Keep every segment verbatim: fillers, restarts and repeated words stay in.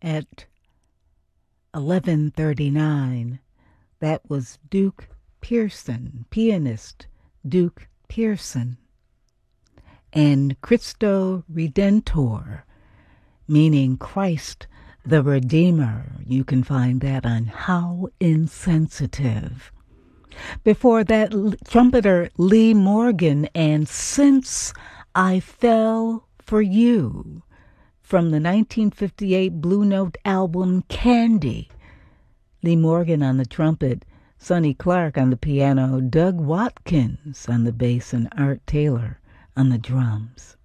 at eleven thirty-nine. That was Duke Pearson, pianist Duke Pearson. And Christo Redentor, meaning Christ the Redeemer. You can find that on How Insensitive. Before that, trumpeter Lee Morgan and Since I Fell for You from the nineteen fifty-eight Blue Note album Candy. Lee Morgan on the trumpet, Sonny Clark on the piano, Doug Watkins on the bass, and Art Taylor on the drums.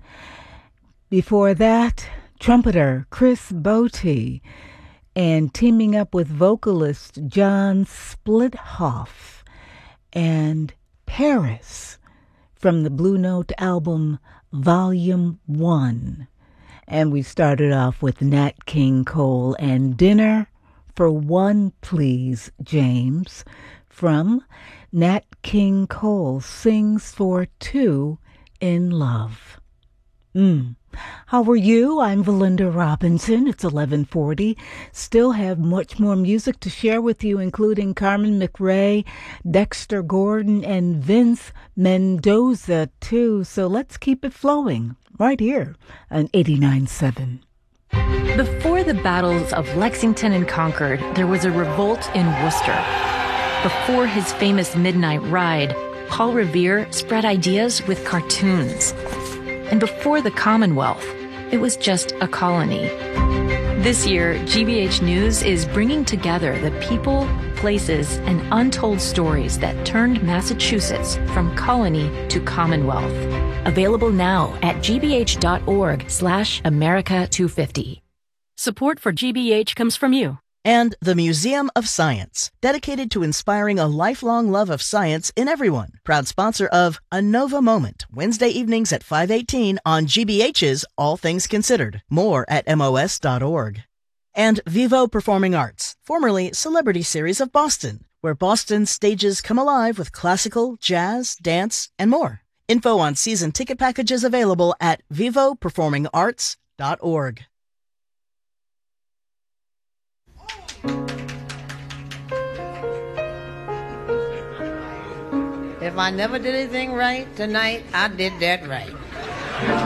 Before that, trumpeter Chris Botti, and teaming up with vocalist John Splithoff and Paris from the Blue Note album Volume one. And we started off with Nat King Cole and Dinner for One, Please, James, from Nat King Cole Sings for Two in Love. Mm. How are you? I'm Valinda Robinson. It's eleven forty. Still have much more music to share with you, including Carmen McRae, Dexter Gordon, and Vince Mendoza, too. So let's keep it flowing right here on eighty-nine point seven. Before the battles of Lexington and Concord, there was a revolt in Worcester. Before his famous Midnight Ride, Paul Revere spread ideas with cartoons. And before the Commonwealth, it was just a colony. This year, G B H News is bringing together the people, places, and untold stories that turned Massachusetts from colony to Commonwealth. Available now at gbh.org slash America 250. Support for G B H comes from you. And the Museum of Science, dedicated to inspiring a lifelong love of science in everyone. Proud sponsor of A Nova Moment, Wednesday evenings at five eighteen on G B H's All Things Considered. More at M O S dot org. And Vivo Performing Arts, formerly Celebrity Series of Boston, where Boston's stages come alive with classical, jazz, dance, and more. Info on season ticket packages available at vivo performing arts dot org. If I never did anything right tonight, I did that right.